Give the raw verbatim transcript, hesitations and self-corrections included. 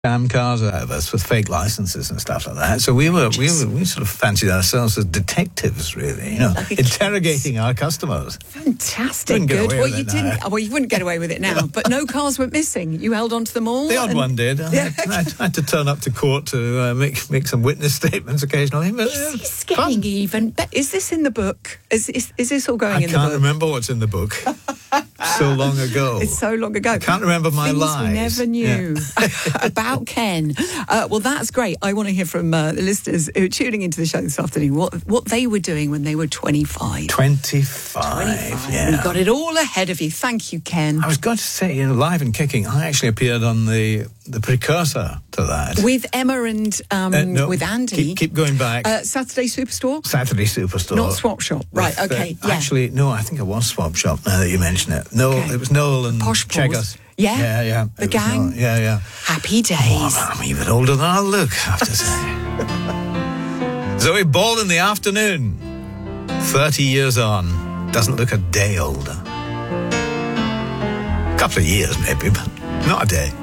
scam cars out of us with fake licenses and stuff like that. So we were, we were, we sort of fancied ourselves as detectives, really, you know, Like interrogating our customers. Fantastic, Wouldn't get good. away Well, with you it didn't. now. Well, you wouldn't get away with it now. But no cars went missing. You held on to them all. The odd and- one did. I, Yeah. had, I had to turn up to court to uh, make make some witness statements occasionally. But, uh, It's getting fun. even. But is this in the book? Is is, is this all going I in the can't book? remember what's in the book. So long ago. It's so long ago. Can't remember my Things lies. we never knew about Ken. Uh, well, that's great. I want to hear from uh, the listeners who are tuning into the show this afternoon what what they were doing when they were twenty-five. twenty-five, twenty-five. yeah. You've got it all ahead of you. Thank you, Ken. I was going to say, you know, Live and Kicking, I actually appeared on the the precursor to that. With Emma and um, Uh, no, with Andy. Keep, keep going back. Uh, Saturday Superstore? Saturday Superstore. Not Swap Shop. Right, With, uh, okay. Yeah. Actually, no, I think it was Swap Shop now that you mention it. No, Okay. it was Noel and Posh Paws. Cheggers. Yeah? Yeah, yeah. The It was gang? Noel. Yeah, yeah. Happy days. Oh, I'm even older than I look, I have to say. Zoe Ball in the afternoon. thirty years on. Doesn't look a day older. A couple of years, maybe, but not a day.